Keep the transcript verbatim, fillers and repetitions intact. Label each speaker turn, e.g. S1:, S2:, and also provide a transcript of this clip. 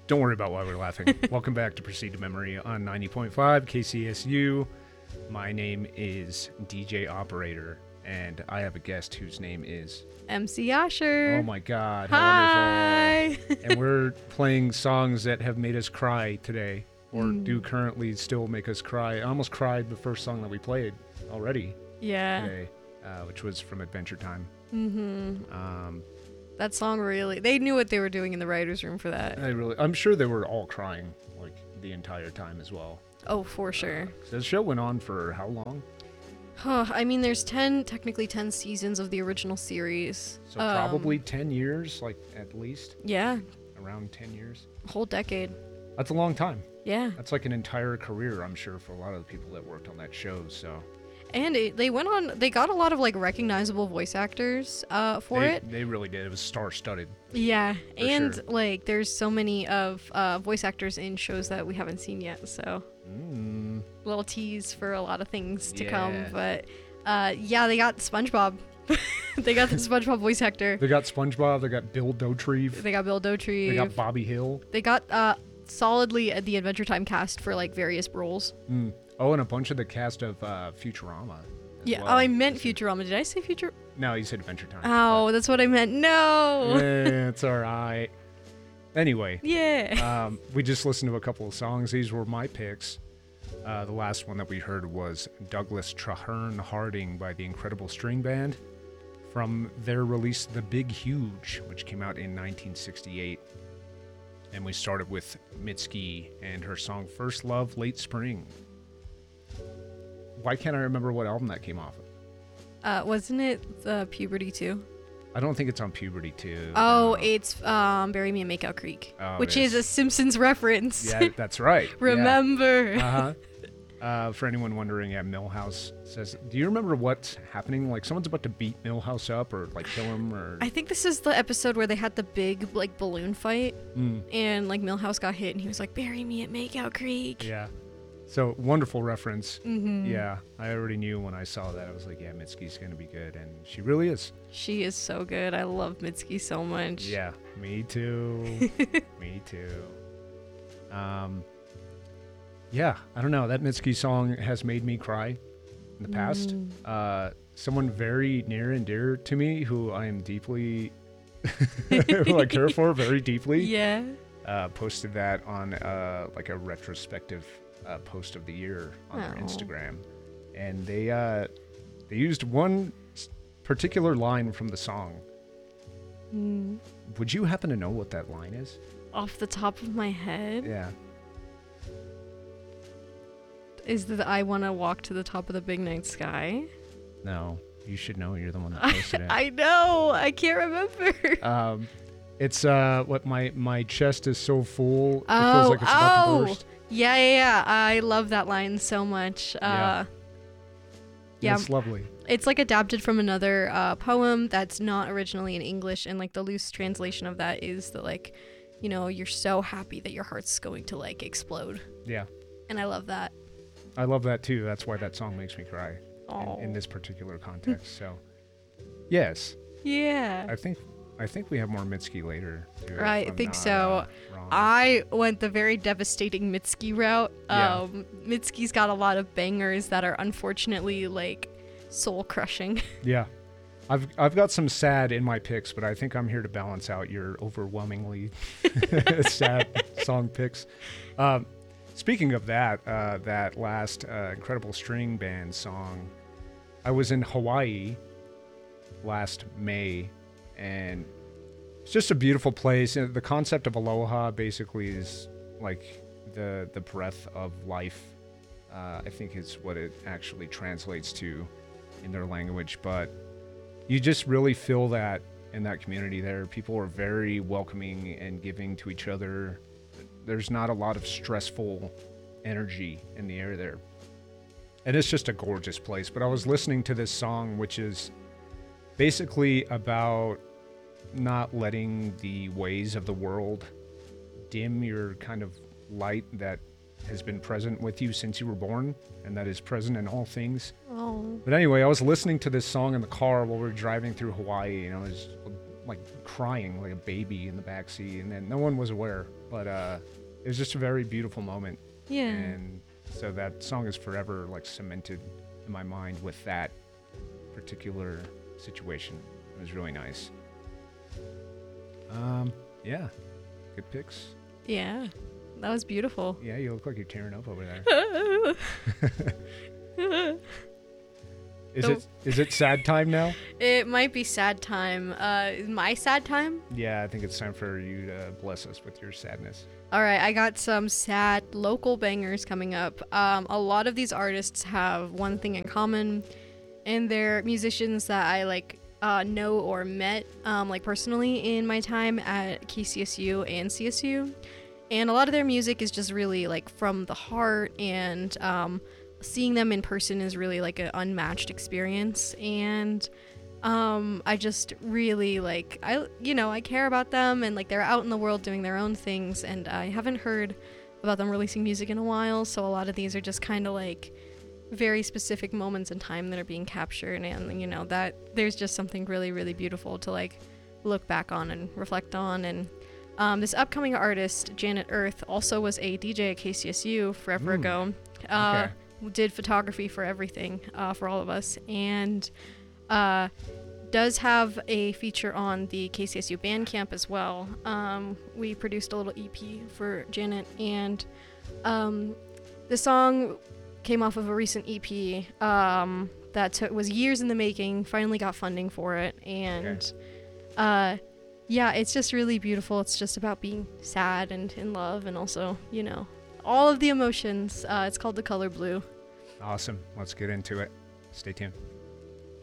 S1: Don't worry about why we're laughing. Welcome back to Proceed to Memory on ninety point five K C S U. My name is D J Operator, and I have a guest whose name is
S2: M C Asher.
S1: Oh my God! How
S2: Hi.
S1: Wonderful! And we're playing songs that have made us cry today, or
S2: Mm.
S1: do currently still make us cry. I almost cried the first song that we played already
S2: Yeah.
S1: today, uh, which was from Adventure Time.
S2: Mm-hmm.
S1: Um,
S2: That song really, they knew what they were doing in the writer's room for that.
S1: I really, I'm sure they were all crying like the entire time as well.
S2: Oh, for sure.
S1: Uh, so the show went on for how long?
S2: Huh, I mean, there's ten, technically ten seasons of the original series.
S1: So
S2: Um,
S1: probably ten years, like at least
S2: Yeah,
S1: around ten years.
S2: whole decade.
S1: That's a long time.
S2: Yeah.
S1: That's like an entire career, I'm sure, for a lot of the people that worked on that show. So
S2: And it, they went on, they got a lot of like recognizable voice actors uh, for
S1: they,
S2: it.
S1: they really did. It was star-studded.
S2: Yeah, and
S1: sure.
S2: like there's so many of uh, voice actors in shows that we haven't seen yet, so
S1: Mm.
S2: little tease for a lot of things to
S1: Yeah.
S2: come. But uh, yeah, they got SpongeBob. They got the SpongeBob voice actor.
S1: They got SpongeBob. They got Bill Dauterive.
S2: They got Bill Dauterive.
S1: They got Bobby Hill.
S2: They got uh, solidly at the Adventure Time cast for like various roles.
S1: Mm. Oh, and a bunch of the cast of uh, Futurama. as
S2: Yeah.
S1: well.
S2: Oh, I meant Futurama. Did I say Future?
S1: No, you said Adventure Time.
S2: Oh, that's what I meant. No.
S1: But, eh, it's all right. Anyway.
S2: Yeah.
S1: um, we just listened to a couple of songs. These were my picks. Uh, the last one that we heard was Douglas Traherne Harding by the Incredible String Band from their release The Big Huge, which came out in nineteen sixty-eight. And we started with Mitski and her song First Love, Late Spring. Why can't I remember what album that came off of?
S2: Uh, wasn't it uh, Puberty too?
S1: I don't think it's on Puberty too.
S2: Oh,
S1: no.
S2: it's um, Bury Me in Makeout Creek,
S1: Oh,
S2: which
S1: it
S2: is a Simpsons reference.
S1: Yeah, that's right. Yeah.
S2: Remember.
S1: Uh-huh. Uh, for anyone wondering, yeah, Millhouse says, do you remember what's happening? Like, someone's about to beat Millhouse up or, like, kill him or...
S2: I think this is the episode where they had the big, like, balloon fight,
S1: Mm,
S2: and, like, Millhouse got hit, and he was like, bury me at Makeout Creek.
S1: yeah. So, wonderful reference.
S2: Mm-hmm.
S1: Yeah, I already knew when I saw that. I was like, yeah, Mitski's going to be good. And she really is.
S2: She is so good. I love Mitski so much.
S1: Yeah, me too. Me too. Um... Yeah, I don't know. That Mitski song has made me cry in the past.
S2: Mm.
S1: Uh, someone very near and dear to me, who I am deeply, who I care for very deeply,
S2: Yeah.
S1: uh, posted that on uh, like a retrospective uh, post of the year on their
S2: Oh.
S1: Instagram, and they uh, they used one s- particular line from the song.
S2: Mm.
S1: Would you happen to know what that line is?
S2: Off the top of my head,
S1: Yeah.
S2: is that I want to walk to the top of the big night sky.
S1: No, you should know. You're the one that posted it.
S2: I know. I can't remember.
S1: Um, it's uh, what my my chest is so full. It
S2: Oh,
S1: feels like it's about
S2: oh.
S1: to burst.
S2: Yeah, yeah, yeah. I love that line so much.
S1: Yeah.
S2: Uh, yeah.
S1: It's lovely.
S2: It's like adapted from another uh, poem that's not originally in English, and like the loose translation of that is that like, you know, you're so happy that your heart's going to like explode,
S1: Yeah,
S2: and I love that.
S1: I love that too. That's why that song makes me cry
S2: Oh,
S1: in, in this particular context. So, yes,
S2: yeah.
S1: I think I think we have more Mitski later. Too, if
S2: Right, I
S1: I'm
S2: think
S1: not,
S2: so.
S1: uh, wrong.
S2: I went the very devastating Mitski route.
S1: Yeah.
S2: Um, Mitski's got a lot of bangers that are unfortunately like soul crushing.
S1: Yeah, I've I've got some sad in my picks, but I think I'm here to balance out your overwhelmingly sad song picks. Um, speaking of that, uh, that last uh, Incredible String Band song, I was in Hawaii last May, and it's just a beautiful place. And the concept of aloha basically is like the the breath of life. Uh, I think is what it actually translates to in their language, but you just really feel that in that community there. People are very welcoming and giving to each other. There's not a lot of stressful energy in the air there. And it's just a gorgeous place. But I was listening to this song, which is basically about not letting the ways of the world dim your kind of light that has been present with you since you were born, and that is present in all things.
S2: Oh.
S1: But anyway, I was listening to this song in the car while we were driving through Hawaii, and I was like crying like a baby in the backseat, and then no one was aware. But uh, it was just a very beautiful moment.
S2: Yeah.
S1: And so that song is forever like cemented in my mind with that particular situation. It was really nice. Um, yeah, good picks.
S2: Yeah, that was beautiful.
S1: Yeah, you look like you're tearing up over there. Is
S2: So-
S1: it is it sad time now?
S2: It might be sad time. Uh, my sad time?
S1: Yeah, I think it's time for you to bless us with your sadness.
S2: All right, I got some sad local bangers coming up. Um, a lot of these artists have one thing in common, and they're musicians that I like uh, know or met um, like personally in my time at K C S U and C S U. And a lot of their music is just really like from the heart, and um, seeing them in person is really like an unmatched experience. And um I just really like I you know I care about them, and like they're out in the world doing their own things, and I haven't heard about them releasing music in a while, so a lot of these are just kind of like very specific moments in time that are being captured, and you know that there's just something really really beautiful to like look back on and reflect on. And um, this upcoming artist, Janet Earth, also was a D J at K C S U forever
S1: Mm.
S2: ago. Uh,
S1: Okay.
S2: Did photography for everything uh, for all of us, and uh, does have a feature on the K C S U Bandcamp as well. Um, we produced a little E P for Janet, and um, the song came off of a recent E P um, that took, was years in the making, finally got funding for it, and
S1: Okay.
S2: uh, yeah, it's just really beautiful. It's just about being sad and in love, and also, you know, all of the emotions. Uh, it's called The Color Blue.
S1: Awesome. Let's get into it. Stay tuned.